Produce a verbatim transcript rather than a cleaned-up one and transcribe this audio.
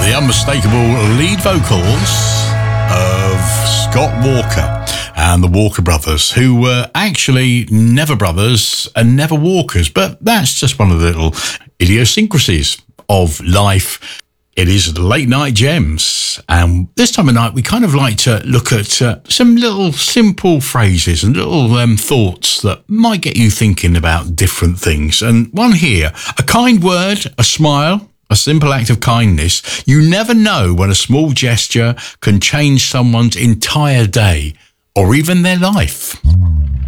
the unmistakable lead vocals of Scott Walker and the Walker Brothers, who were actually never brothers and never Walkers, but that's just one of the little idiosyncrasies of life. It is Late Night Gems, and this time of night we kind of like to look at uh, some little simple phrases and little um, thoughts that might get you thinking about different things. And one here, a kind word, a smile, a simple act of kindness. You never know when a small gesture can change someone's entire day or even their life.